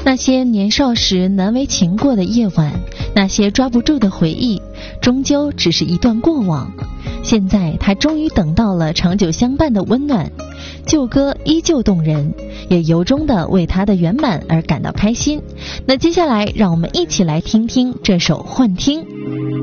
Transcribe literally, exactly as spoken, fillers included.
那些年少时难为情过的夜晚，那些抓不住的回忆，终究只是一段过往。现在他终于等到了长久相伴的温暖，旧歌依旧动人，也由衷的为他的圆满而感到开心。那接下来让我们一起来听听这首《幻听》。